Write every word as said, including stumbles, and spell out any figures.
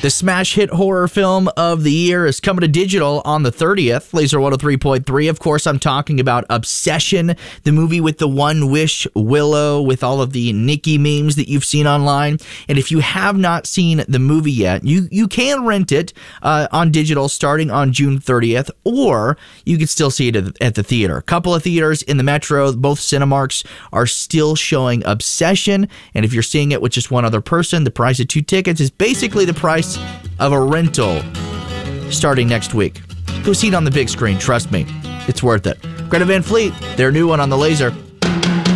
The smash hit horror film of the year is coming to digital on the thirtieth. Laser one oh three point three. Of course, I'm talking about Obsession, the movie with the One Wish Willow, with all of the Nikki memes that you've seen online. And if you have not seen the movie yet, you, you can rent it uh, on digital starting on June thirtieth, or you can still see it at the, at the theater. A couple of theaters in the metro, both Cinemarks, are still showing Obsession. And if you're seeing it with just one other person, the price of two tickets is basically the price of a rental starting next week. Go see it on the big screen. Trust me, it's worth it. Greta Van Fleet, their new one on the Laser.